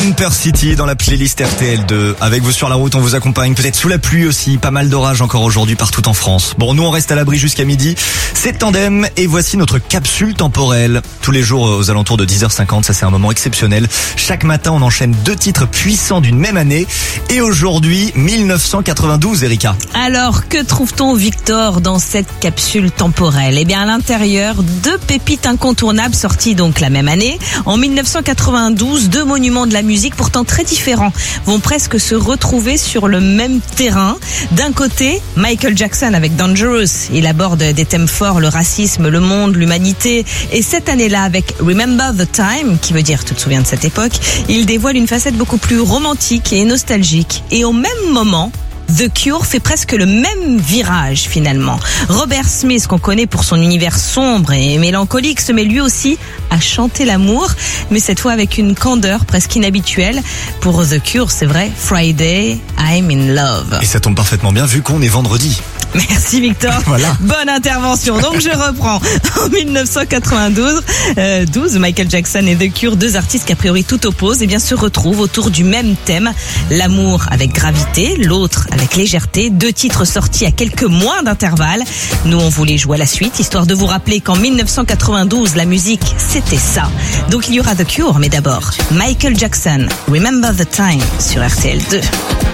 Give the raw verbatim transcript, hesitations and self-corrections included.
Bumper City dans la playlist R T L deux. Avec vous sur la route, on vous accompagne, peut-être sous la pluie aussi, pas mal d'orage encore aujourd'hui partout en France. Bon, nous on reste à l'abri jusqu'à midi, c'est Tandem et voici notre capsule temporelle. Tous les jours aux alentours de dix heures cinquante, ça c'est un moment exceptionnel. Chaque matin on enchaîne deux titres puissants d'une même année et aujourd'hui mille neuf cent quatre-vingt-douze, Erika. Alors, que trouve-t-on, Victor, dans cette capsule temporelle? Eh bien, à l'intérieur, deux pépites incontournables sorties donc la même année. En mille neuf cent quatre-vingt-douze, deux monuments de la musique pourtant très différents vont presque se retrouver sur le même terrain. D'un côté, Michael Jackson avec Dangerous. Il aborde des thèmes forts, le racisme, le monde, l'humanité. Et cette année-là, avec Remember the Time, qui veut dire tu te souviens de cette époque, il dévoile une facette beaucoup plus romantique et nostalgique. Et au même moment, The Cure fait presque le même virage finalement. Robert Smith, qu'on connaît pour son univers sombre et mélancolique, se met lui aussi à chanter l'amour, mais cette fois avec une candeur presque inhabituelle. Pour The Cure, c'est vrai, Friday, I'm in love. Et ça tombe parfaitement bien vu qu'on est vendredi. Merci Victor. Voilà. Bonne intervention. Donc je reprends. En mille neuf cent quatre-vingt-douze, euh, douze, Michael Jackson et The Cure, deux artistes qui a priori tout opposent, eh bien se retrouvent autour du même thème, l'amour avec gravité, l'autre avec légèreté. Deux titres sortis à quelques mois d'intervalle. Nous on voulait jouer à la suite, histoire de vous rappeler qu'en mille neuf cent quatre-vingt-douze, la musique c'était ça. Donc il y aura The Cure, mais d'abord Michael Jackson, Remember the Time sur R T L deux.